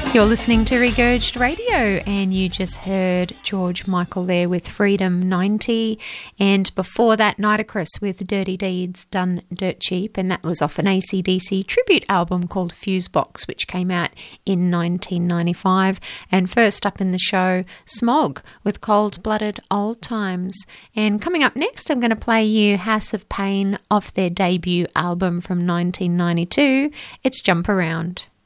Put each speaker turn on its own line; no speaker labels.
You're listening to Regurged Radio, and you just heard George Michael there with Freedom 90, and before that Nitocris with Dirty Deeds Done Dirt Cheap, and that was off an AC/DC tribute album called Fusebox, which came out in 1995. And first up in the show, Smog with Cold Blooded Old Times. And coming up next, I'm going to play you House of Pain off their debut album from 1992. It's Jump Around.